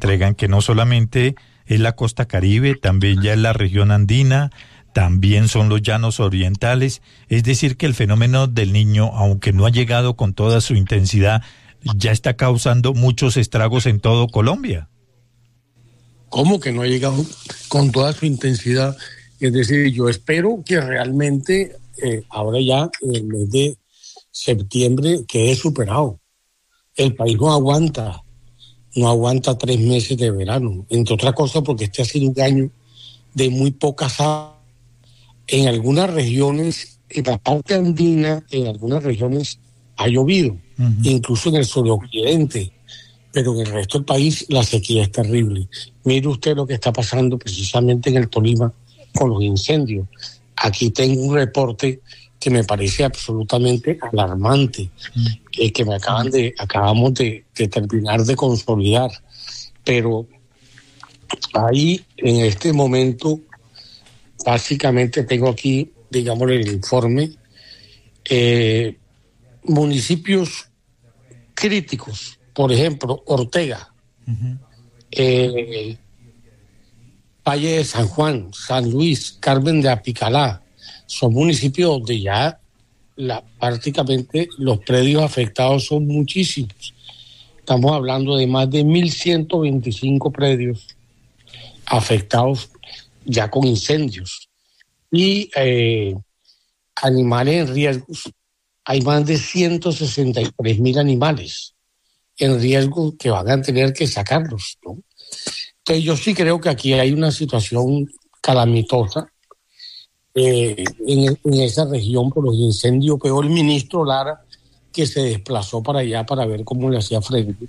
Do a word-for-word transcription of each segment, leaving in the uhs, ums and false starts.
entregan, que no solamente es la costa Caribe, también ya es la región andina, también son los llanos orientales. Es decir, que el fenómeno del Niño, aunque no ha llegado con toda su intensidad, ya está causando muchos estragos en todo Colombia. ¿Cómo que no ha llegado con toda su intensidad? Es decir, yo espero que realmente eh, ahora ya en el mes de septiembre quede superado. El país no aguanta, no aguanta tres meses de verano, entre otras cosas porque este ha sido un año de muy pocas aguas. En algunas regiones, en la parte andina, en algunas regiones ha llovido, uh-huh. incluso en el suroccidente, pero en el resto del país la sequía es terrible. Mire usted lo que está pasando precisamente en el Tolima con los incendios. Aquí tengo un reporte que me parece absolutamente alarmante, uh-huh. eh, que me acaban de, acabamos de, de terminar de consolidar, pero ahí en este momento básicamente tengo aquí, digamos, el informe, eh, municipios críticos, por ejemplo, Ortega, uh-huh. eh, Valle de San Juan, San Luis, Carmen de Apicalá, son municipios donde ya la, prácticamente los predios afectados son muchísimos. Estamos hablando de más de mil ciento veinticinco predios afectados ya con incendios. Y eh, animales en riesgo, hay más de ciento sesenta y tres mil animales en riesgo que van a tener que sacarlos, ¿no? Entonces yo sí creo que aquí hay una situación calamitosa eh, en, en esa región por los incendios. Peor el ministro Lara, que se desplazó para allá para ver cómo le hacía frente.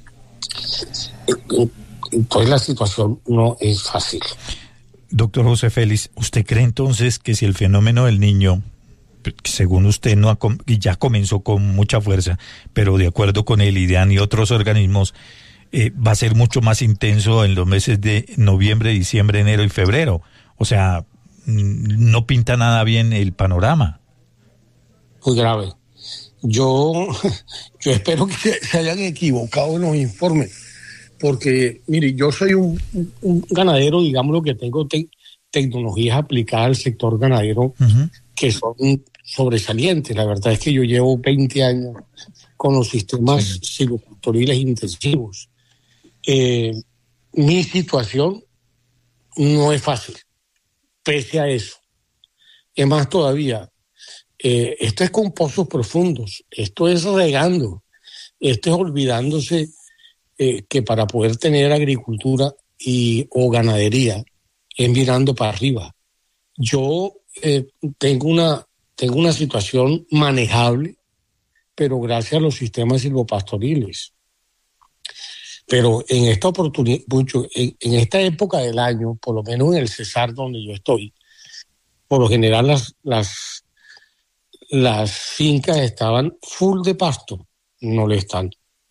Entonces la situación no es fácil. Doctor José Félix, ¿usted cree entonces que si el fenómeno del Niño, según usted, no ha, ya comenzó con mucha fuerza, pero de acuerdo con el IDEAN y otros organismos, eh, va a ser mucho más intenso en los meses de noviembre, diciembre, enero y febrero? O sea, no pinta nada bien el panorama. Muy grave. Yo, yo espero que se hayan equivocado en los informes. Porque, mire, yo soy un, un ganadero, digamos, lo que tengo te- tecnologías aplicadas al sector ganadero, uh-huh. que son sobresalientes. La verdad es que yo llevo veinte años con los sistemas sí. silvopastoriles intensivos. Eh, mi situación no es fácil, pese a eso. Es más todavía, eh, esto es con pozos profundos, esto es regando, esto es olvidándose Eh, que para poder tener agricultura y o ganadería es mirando para arriba. Yo eh, tengo una tengo una situación manejable, pero gracias a los sistemas silvopastoriles. Pero en esta oportunidad, mucho, en, en esta época del año, por lo menos en el Cesar donde yo estoy, por lo general las las las fincas estaban full de pasto, no le están.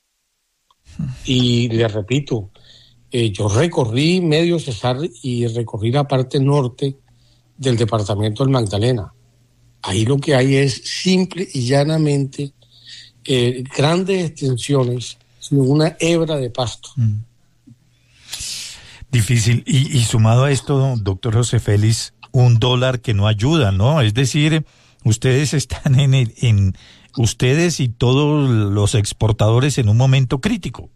Y le repito, eh, yo recorrí medio Cesar y recorrí la parte norte del departamento del Magdalena. Ahí lo que hay es simple y llanamente eh, grandes extensiones sin una hebra de pasto. Mm. Difícil. Y, y sumado a esto, doctor José Félix, un dólar que no ayuda, ¿no? Es decir, ustedes están en, el, en ustedes y todos los exportadores en un momento crítico.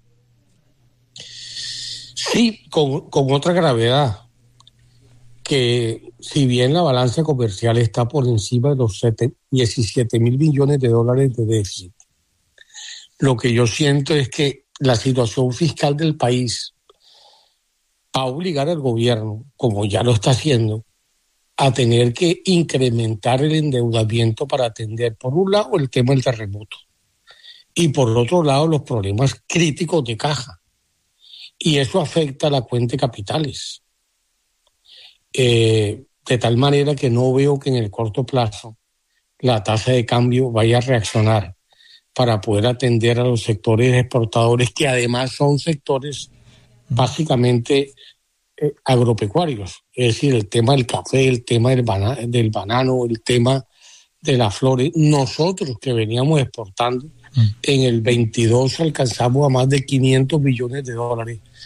Sí, con, con otra gravedad, que si bien la balanza comercial está por encima de los diecisiete mil millones de dólares de déficit, lo que yo siento es que la situación fiscal del país va a obligar al gobierno, como ya lo está haciendo, a tener que incrementar el endeudamiento para atender, por un lado, el tema del terremoto y por otro lado, los problemas críticos de caja. Y eso afecta a la cuenta de capitales. Eh, de tal manera que no veo que en el corto plazo la tasa de cambio vaya a reaccionar para poder atender a los sectores exportadores, que además son sectores básicamente eh, agropecuarios. Es decir, el tema del café, el tema del, bana- del banano, el tema de las flores. Nosotros que veníamos exportando, mm. en el veintidós alcanzamos a más de quinientos millones de dólares